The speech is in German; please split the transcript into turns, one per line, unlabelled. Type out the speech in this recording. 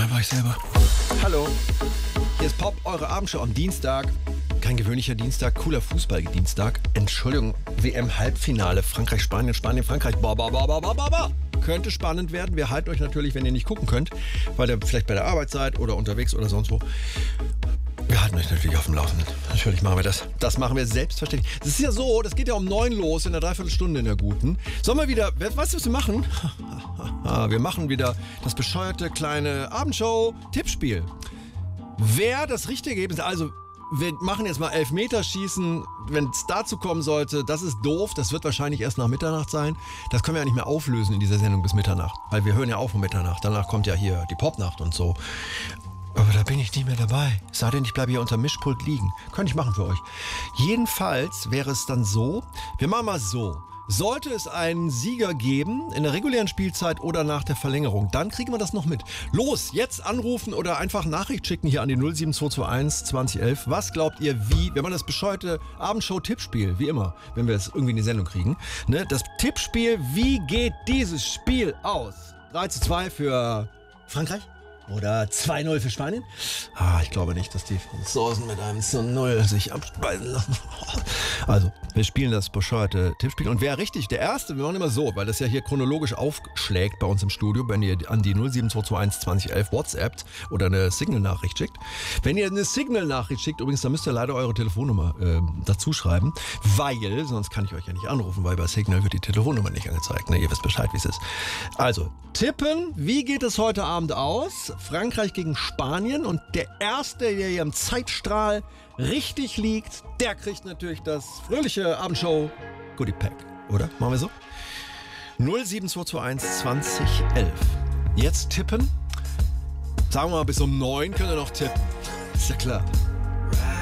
da war ich selber. Hallo, hier ist Pop, eure Abendshow am Dienstag. Kein gewöhnlicher Dienstag, cooler Fußball-Dienstag. Entschuldigung, WM-Halbfinale. Frankreich, Spanien, Spanien, Frankreich. Könnte spannend werden. Wir halten euch natürlich, wenn ihr nicht gucken könnt, weil ihr vielleicht bei der Arbeit seid oder unterwegs oder sonst wo. Wir halten euch natürlich auf dem Laufenden. Natürlich machen wir das. Das machen wir selbstverständlich. Das ist ja so, das geht ja um 9 los in der Dreiviertelstunde in der guten. Sollen wir wieder, weißt du, was wir machen? Wir machen wieder das bescheuerte kleine Abendshow-Tippspiel. Wer das richtige Ergebnis, also wir machen jetzt mal Elfmeterschießen, wenn es dazu kommen sollte, das ist doof, das wird wahrscheinlich erst nach Mitternacht sein. Das können wir ja nicht mehr auflösen in dieser Sendung bis Mitternacht, weil wir hören ja auf um Mitternacht. Danach kommt ja hier die Popnacht und so. Aber da bin ich nicht mehr dabei. Es sei denn, ich bleibe hier unter Mischpult liegen. Könnte ich machen für euch. Jedenfalls wäre es dann so, wir machen mal so. Sollte es einen Sieger geben in der regulären Spielzeit oder nach der Verlängerung, dann kriegen wir das noch mit. Los, jetzt anrufen oder einfach Nachricht schicken hier an die 07221 2011. Was glaubt ihr, wie, wenn man das bescheuerte Abendshow-Tippspiel, wie immer, wenn wir es irgendwie in die Sendung kriegen, ne, das Tippspiel, wie geht dieses Spiel aus? 3:2 für Frankreich? Oder 2:0 für Spanien? Ich glaube nicht, dass die Franzosen mit einem 0 sich abspeisen lassen. Also, wir spielen das bescheuerte Tippspiel. Und wer richtig, der Erste, wir machen immer so, weil das ja hier chronologisch aufschlägt bei uns im Studio, wenn ihr an die 07221 2011 WhatsAppt oder eine Signal-Nachricht schickt. Wenn ihr eine Signal-Nachricht schickt, übrigens, dann müsst ihr leider eure Telefonnummer dazu schreiben, weil, sonst kann ich euch ja nicht anrufen, weil bei Signal wird die Telefonnummer nicht angezeigt. Ne? Ihr wisst Bescheid, wie es ist. Also, tippen, wie geht es heute Abend aus? Frankreich gegen Spanien und der Erste, der hier im Zeitstrahl richtig liegt, der kriegt natürlich das fröhliche Abendshow Goodie Pack, oder? Machen wir so? 07221 2011. Jetzt tippen. Sagen wir mal, bis um 9 könnt ihr noch tippen. Ist ja klar.